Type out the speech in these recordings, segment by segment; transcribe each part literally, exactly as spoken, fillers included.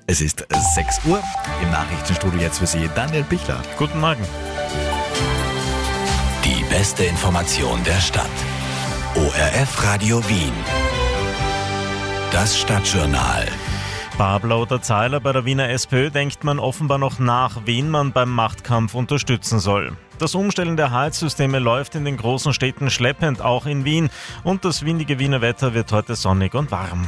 Es ist sechs Uhr. Im Nachrichtenstudio jetzt für Sie Daniel Bichler. Guten Morgen. Die beste Information der Stadt. O R F Radio Wien. Das Stadtjournal. Babler oder Zeiler bei der Wiener SPÖ denkt man offenbar noch nach, wen man beim Machtkampf unterstützen soll. Das Umstellen der Heizsysteme läuft in den großen Städten schleppend, auch in Wien. Und das windige Wiener Wetter wird heute sonnig und warm.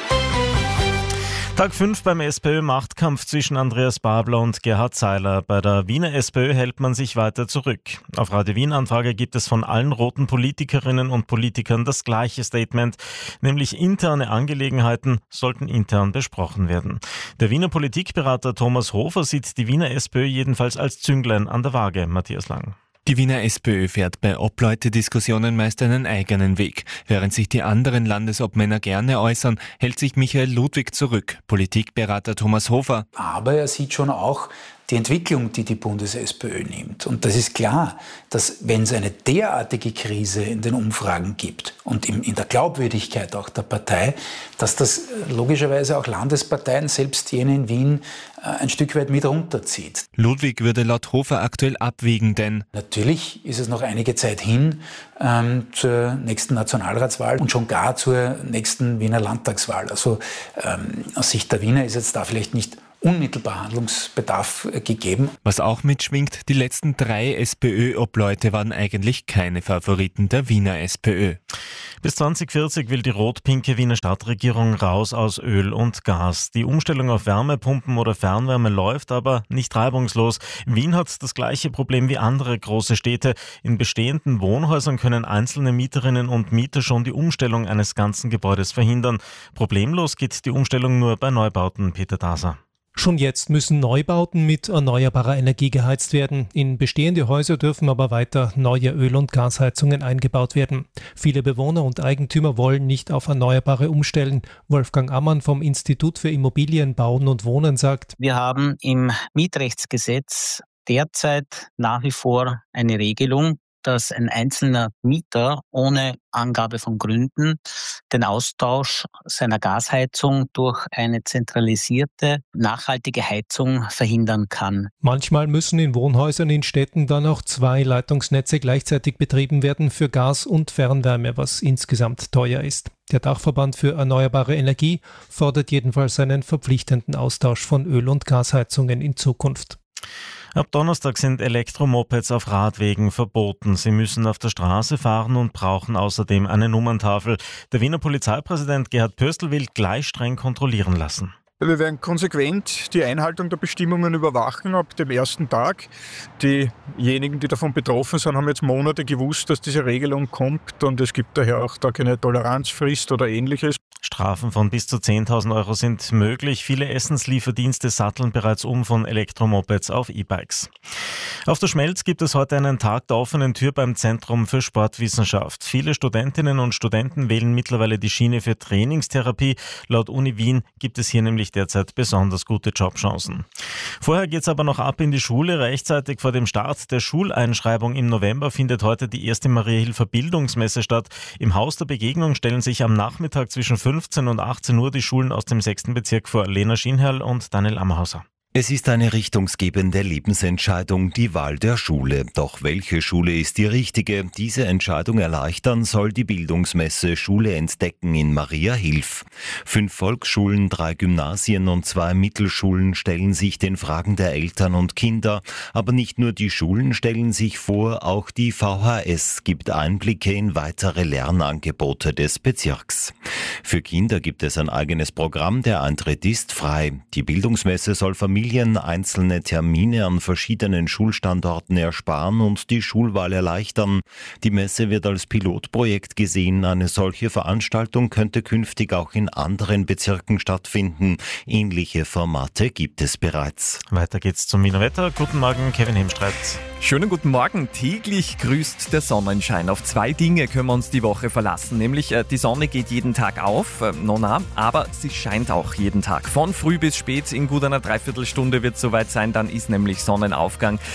Tag fünf beim SPÖ-Machtkampf zwischen Andreas Babler und Gerhard Zeiler. Bei der Wiener SPÖ hält man sich weiter zurück. Auf Radio Wien-Anfrage gibt es von allen roten Politikerinnen und Politikern das gleiche Statement, nämlich interne Angelegenheiten sollten intern besprochen werden. Der Wiener Politikberater Thomas Hofer sieht die Wiener SPÖ jedenfalls als Zünglein an der Waage. Matthias Lang. Die Wiener SPÖ fährt bei Obleute-Diskussionen meist einen eigenen Weg. Während sich die anderen Landesobmänner gerne äußern, hält sich Michael Ludwig zurück. Politikberater Thomas Hofer. Aber er sieht schon auch die Entwicklung, die die Bundes-SPÖ nimmt. Und das ist klar, dass wenn es eine derartige Krise in den Umfragen gibt und in der Glaubwürdigkeit auch der Partei, dass das logischerweise auch Landesparteien, selbst jene in Wien, ein Stück weit mit runterzieht. Ludwig würde laut Hofer aktuell abwägen, denn natürlich ist es noch einige Zeit hin ähm, zur nächsten Nationalratswahl und schon gar zur nächsten Wiener Landtagswahl. Also ähm, aus Sicht der Wiener ist jetzt da vielleicht nicht unmittelbar Handlungsbedarf gegeben. Was auch mitschwingt, die letzten drei SPÖ-Obleute waren eigentlich keine Favoriten der Wiener SPÖ. Bis zwanzig vierzig will die rot-pinke Wiener Stadtregierung raus aus Öl und Gas. Die Umstellung auf Wärmepumpen oder Fernwärme läuft aber nicht reibungslos. Wien hat das gleiche Problem wie andere große Städte. In bestehenden Wohnhäusern können einzelne Mieterinnen und Mieter schon die Umstellung eines ganzen Gebäudes verhindern. Problemlos geht die Umstellung nur bei Neubauten. Peter Daser. Schon jetzt müssen Neubauten mit erneuerbarer Energie geheizt werden. In bestehende Häuser dürfen aber weiter neue Öl- und Gasheizungen eingebaut werden. Viele Bewohner und Eigentümer wollen nicht auf Erneuerbare umstellen. Wolfgang Ammann vom Institut für Immobilien, Bauen und Wohnen sagt: Wir haben im Mietrechtsgesetz derzeit nach wie vor eine Regelung, dass ein einzelner Mieter ohne Angabe von Gründen den Austausch seiner Gasheizung durch eine zentralisierte, nachhaltige Heizung verhindern kann. Manchmal müssen in Wohnhäusern in Städten dann auch zwei Leitungsnetze gleichzeitig betrieben werden für Gas und Fernwärme, was insgesamt teuer ist. Der Dachverband für erneuerbare Energie fordert jedenfalls einen verpflichtenden Austausch von Öl- und Gasheizungen in Zukunft. Ab Donnerstag sind Elektromopeds auf Radwegen verboten. Sie müssen auf der Straße fahren und brauchen außerdem eine Nummerntafel. Der Wiener Polizeipräsident Gerhard Pöstl will gleich streng kontrollieren lassen. Wir werden konsequent die Einhaltung der Bestimmungen überwachen ab dem ersten Tag. Diejenigen, die davon betroffen sind, haben jetzt Monate gewusst, dass diese Regelung kommt und es gibt daher auch da keine Toleranzfrist oder Ähnliches. Strafen von bis zu zehntausend Euro sind möglich. Viele Essenslieferdienste satteln bereits um von Elektromopeds auf E-Bikes. Auf der Schmelz gibt es heute einen Tag der offenen Tür beim Zentrum für Sportwissenschaft. Viele Studentinnen und Studenten wählen mittlerweile die Schiene für Trainingstherapie. Laut Uni Wien gibt es hier nämlich derzeit besonders gute Jobchancen. Vorher geht es aber noch ab in die Schule. Rechtzeitig vor dem Start der Schuleinschreibung im November findet heute die erste Maria-Hilfer Bildungsmesse statt. Im Haus der Begegnung stellen sich am Nachmittag zwischen fünfzehn und achtzehn Uhr die Schulen aus dem sechsten Bezirk vor. Lena Schienherl und Daniel Ammerhauser. Es ist eine richtungsgebende Lebensentscheidung, die Wahl der Schule. Doch welche Schule ist die richtige? Diese Entscheidung erleichtern soll die Bildungsmesse Schule entdecken in Maria-Hilf. Fünf Volksschulen, drei Gymnasien und zwei Mittelschulen stellen sich den Fragen der Eltern und Kinder. Aber nicht nur die Schulen stellen sich vor, auch die V H S gibt Einblicke in weitere Lernangebote des Bezirks. Für Kinder gibt es ein eigenes Programm, der Eintritt ist frei. Die Bildungsmesse soll Familien einzelne Termine an verschiedenen Schulstandorten ersparen und die Schulwahl erleichtern. Die Messe wird als Pilotprojekt gesehen. Eine solche Veranstaltung könnte künftig auch in anderen Bezirken stattfinden. Ähnliche Formate gibt es bereits. Weiter geht's zum Wiener Wetter. Guten Morgen, Kevin Hemstreit. Schönen guten Morgen. Täglich grüßt der Sonnenschein. Auf zwei Dinge können wir uns die Woche verlassen. Nämlich äh, die Sonne geht jeden Tag auf, äh, no na, aber sie scheint auch jeden Tag. Von früh bis spät, in gut einer Dreiviertelstunde wird es soweit sein, dann ist nämlich Sonnenaufgang.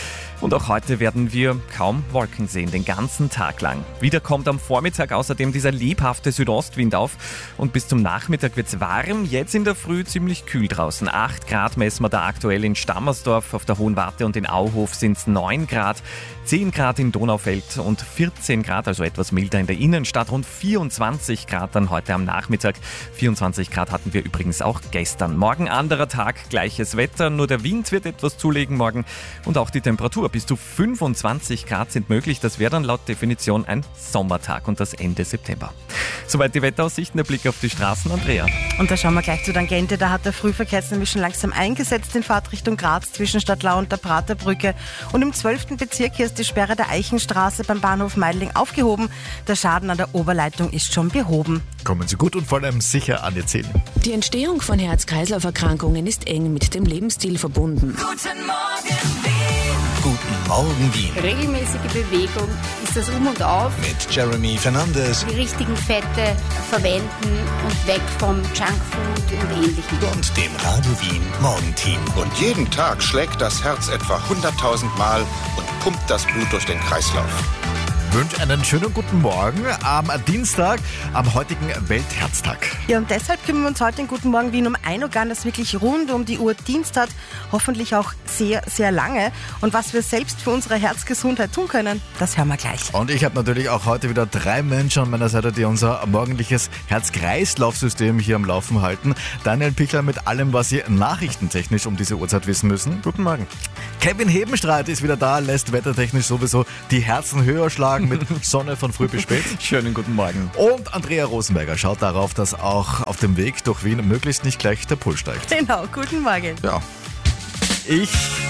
Und auch heute werden wir kaum Wolken sehen, den ganzen Tag lang. Wieder kommt am Vormittag außerdem dieser lebhafte Südostwind auf und bis zum Nachmittag wird es warm. Jetzt in der Früh ziemlich kühl draußen. acht Grad messen wir da aktuell in Stammersdorf, auf der Hohen Warte und in Auhof sind es neun Grad, zehn Grad in Donaufeld und vierzehn Grad, also etwas milder in der Innenstadt, rund vierundzwanzig Grad dann heute am Nachmittag. vierundzwanzig Grad hatten wir übrigens auch gestern. Morgen anderer Tag, gleiches Wetter, nur der Wind wird etwas zulegen morgen und auch die Temperatur. Bis zu fünfundzwanzig Grad sind möglich. Das wäre dann laut Definition ein Sommertag und das Ende September. Soweit die Wetteraussichten, der Blick auf die Straßen. Andrea. Und da schauen wir gleich zu Tangente. Da hat der Frühverkehr jetzt nämlich schon langsam eingesetzt in Fahrtrichtung Graz zwischen Stadtlau und der Praterbrücke. Und im zwölften Bezirk hier ist die Sperre der Eichenstraße beim Bahnhof Meidling aufgehoben. Der Schaden an der Oberleitung ist schon behoben. Kommen Sie gut und vor allem sicher an Ihr Ziel. Die Entstehung von Herz-Kreislauf-Erkrankungen ist eng mit dem Lebensstil verbunden. Guten Morgen, Wien. Guten Morgen, Wien. Regelmäßige Bewegung ist das Um und Auf. Mit Jeremy Fernandes. Die richtigen Fette verwenden und weg vom Junkfood und Ähnlichem. Und dem Radio Wien Morgenteam. Und jeden Tag schlägt das Herz etwa hunderttausend Mal und pumpt das Blut durch den Kreislauf. Ich wünsche einen schönen guten Morgen am Dienstag, am heutigen Weltherztag. Ja, und deshalb kümmern wir uns heute in Guten Morgen Wien um ein Organ, das wirklich rund um die Uhr Dienst hat, hoffentlich auch sehr, sehr lange. Und was wir selbst für unsere Herzgesundheit tun können, das hören wir gleich. Und ich habe natürlich auch heute wieder drei Menschen an meiner Seite, die unser morgendliches Herz-Kreislauf-System hier am Laufen halten. Daniel Pichler mit allem, was Sie nachrichtentechnisch um diese Uhrzeit wissen müssen. Guten Morgen. Kevin Hebenstreit ist wieder da, lässt wettertechnisch sowieso die Herzen höher schlagen mit Sonne von früh bis spät. Schönen guten Morgen. Und Andrea Rosenberger schaut darauf, dass auch auf dem Weg durch Wien möglichst nicht gleich der Puls steigt. Genau, guten Morgen. Ja. Ich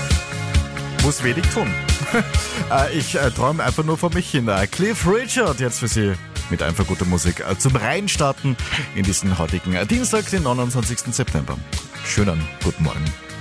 muss wenig tun. Ich träume einfach nur vor mich hin. Cliff Richard jetzt für Sie mit einfach guter Musik zum Reinstarten in diesen heutigen Dienstag, den neunundzwanzigsten September. Schönen guten Morgen.